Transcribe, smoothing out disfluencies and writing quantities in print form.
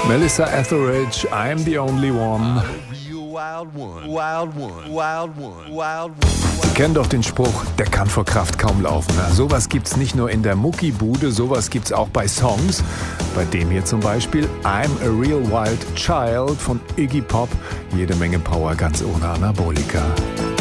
Melissa Etheridge, I'm the only one. Sie kennen doch den Spruch, der kann vor Kraft kaum laufen. Na, sowas gibt's nicht nur in der Muckibude, sowas gibt's auch bei Songs. Bei dem hier zum Beispiel I'm a Real Wild Child von Iggy Pop. Jede Menge Power, ganz ohne Anabolika.